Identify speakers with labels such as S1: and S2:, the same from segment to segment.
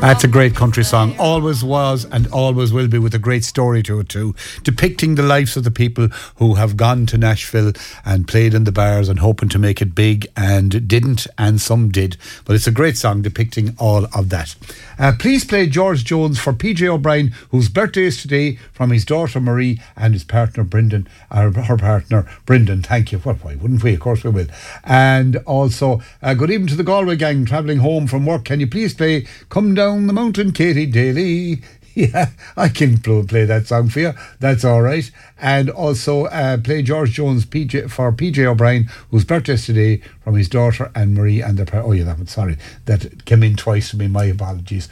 S1: That's a great country song. Always was and always will be, with a great story to it too. Depicting the lives of the people who have gone to Nashville and played in the bars and hoping to make it big and didn't, and some did. But it's a great song depicting all of that. Please play George Jones for PJ O'Brien, whose birthday is today, from his daughter Marie and his partner Brendan, her partner Brendan. Thank you. Well, why wouldn't we? Of course we will. And also, good evening to the Galway gang travelling home from work. Can you please play Come Down the Mountain, Katie Daly? Yeah, I can play that song for you. That's all right. And also play George Jones for PJ O'Brien, whose birthday is today, from his daughter and Marie and their parents. Oh yeah, that came in twice to me. My apologies.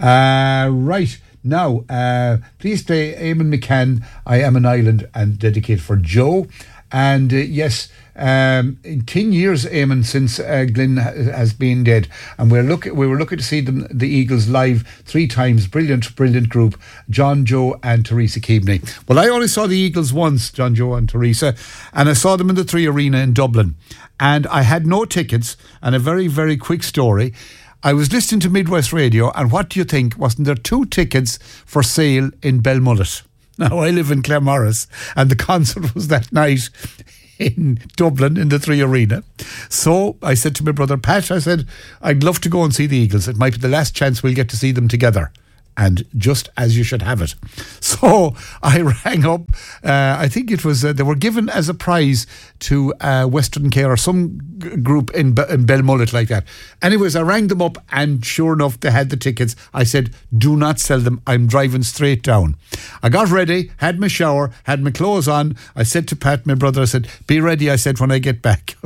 S1: Right. Now, please play Eamon McCann, I Am an Island, and dedicate for Joe. And yes, 10 years, Eamon, since Glyn has been dead, and we were lucky to see the Eagles live 3 times. Brilliant group, John, Joe and Teresa Keaveney. Well, I only saw the Eagles once, John, Joe and Teresa, and I saw them in the 3 Arena in Dublin, and I had no tickets. And a very, very quick story: I was listening to Midwest Radio, and what do you think? Wasn't there 2 tickets for sale in Belmullet? Now, I live in Claremorris, and the concert was that night in Dublin in the 3 Arena. So I said to my brother Pat, I said, I'd love to go and see the Eagles. It might be the last chance we'll get to see them together. And just as you should have it. So I rang up, I think it was, they were given as a prize to Western Care or some group in Belmullet like that. Anyways, I rang them up, and sure enough, they had the tickets. I said, do not sell them. I'm driving straight down. I got ready, had my shower, had my clothes on. I said to Pat, my brother, I said, be ready, I said, when I get back.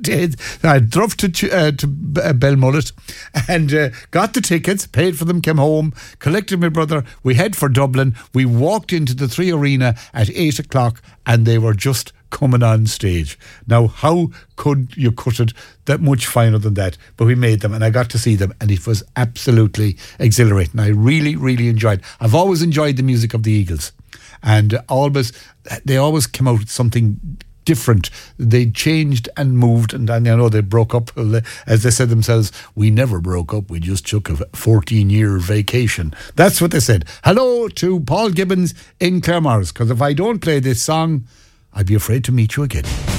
S1: I drove to Belmullet and got the tickets, paid for them, came home, collected my brother. We head for Dublin. We walked into the 3 Arena at 8 o'clock, and they were just coming on stage. Now, how could you cut it that much finer than that? But we made them, and I got to see them, and it was absolutely exhilarating. I really, really enjoyed. I've always enjoyed the music of the Eagles, and they always come out with something different. They changed and moved, and I know they broke up, as they said themselves. We never broke up, we just took a 14-year vacation. That's what they said. Hello to Paul Gibbons in Claremorris, because if I don't play this song, I'd be afraid to meet you again.